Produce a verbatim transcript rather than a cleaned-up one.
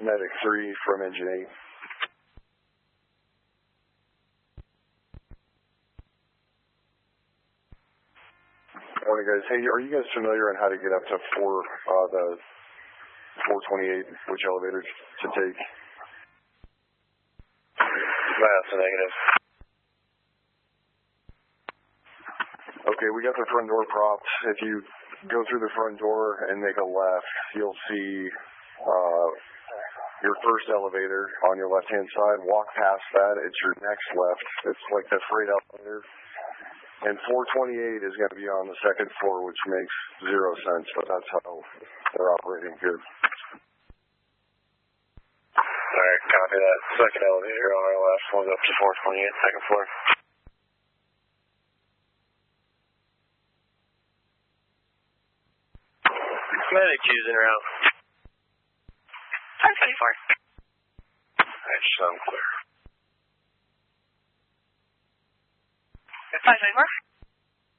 Medic three from Engine eight. Morning, guys. Hey, are you guys familiar on how to get up to four, uh, the four twenty-eight, which elevator to take? That's a negative. Okay, we got the front door propped. If you go through the front door and make a left, you'll see uh, your first elevator on your left-hand side. Walk past that. It's your next left. It's like the freight elevator. And four twenty-eight is going to be on the second floor, which makes zero sense, but that's how they're operating here. All right, copy that. Second elevator on our left, one's up to four twenty-eight, second floor. Medic using route. five twenty-four. Alright, so I'm clear. five twenty-four.